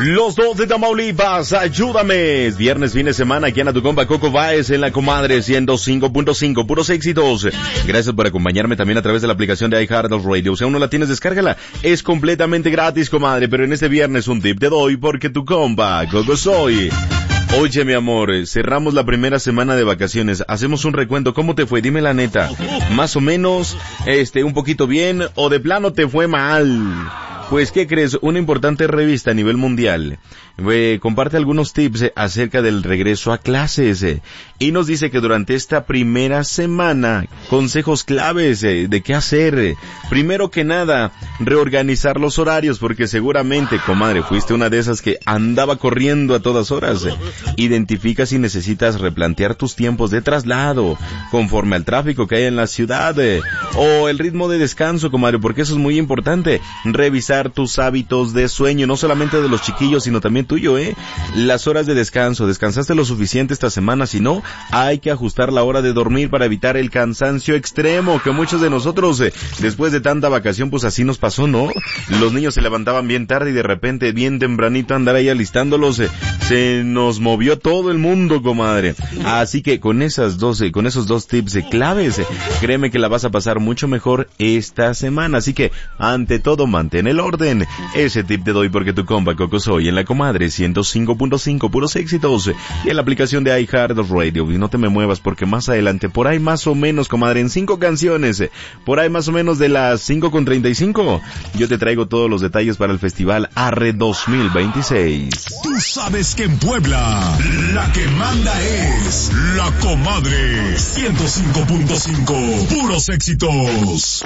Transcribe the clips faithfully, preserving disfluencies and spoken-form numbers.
Los dos de Tamaulipas, ayúdame. Viernes, fin de semana, aquí en tu compa Coco Baez en la comadre ciento cinco punto cinco, puros éxitos. Gracias por acompañarme también a través de la aplicación de iHeartRadio. Si aún no la tienes, descárgala. Es completamente gratis, comadre, pero en este viernes un tip te doy porque tu compa Coco soy. Oye, mi amor, cerramos la primera semana de vacaciones, hacemos un recuento, ¿cómo te fue? Dime la neta, más o menos, este, un poquito bien, o de plano te fue mal. Pues, ¿qué crees? Una importante revista a nivel mundial eh, comparte algunos tips eh, acerca del regreso a clases eh, y nos dice que durante esta primera semana, consejos claves eh, de qué hacer. Eh. Primero que nada, reorganizar los horarios, porque seguramente, comadre, fuiste una de esas que andaba corriendo a todas horas. Eh. Identifica si necesitas replantear tus tiempos de traslado, conforme al tráfico que hay en la ciudad, eh, o el ritmo de descanso, comadre, porque eso es muy importante. Revisar tus hábitos de sueño, no solamente de los chiquillos, sino también tuyo, ¿eh? Las horas de descanso, ¿descansaste lo suficiente esta semana? Si no, hay que ajustar la hora de dormir para evitar el cansancio extremo, que muchos de nosotros, eh, después de tanta vacación, pues así nos pasó, ¿no? Los niños se levantaban bien tarde y de repente, bien tempranito, andar ahí alistándolos, eh, se nos movió todo el mundo, comadre. Así que con esas dos, eh, con esos dos tips eh, claves, eh, créeme que la vas a pasar mucho mejor esta semana. Así que, ante todo, mantén el orden. Ese tip te doy porque tu compa Coco soy en la comadre ciento cinco punto cinco, puros éxitos, y en la aplicación de iHeartRadio. Y no te me muevas porque más adelante, por ahí más o menos, comadre, en cinco canciones, por ahí más o menos de las cinco con treinta y cinco, yo te traigo todos los detalles para el Festival Arre dos mil veintiséis. Tú sabes que en Puebla la que manda es la comadre ciento cinco punto cinco, puros éxitos.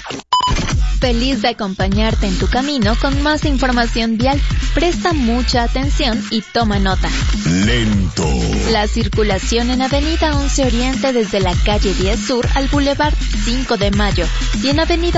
Feliz de acompañarte en tu camino con más información vial. Presta mucha atención y toma nota. Lento. La circulación en Avenida once Oriente desde la calle diez Sur al Boulevard cinco de Mayo y en Avenida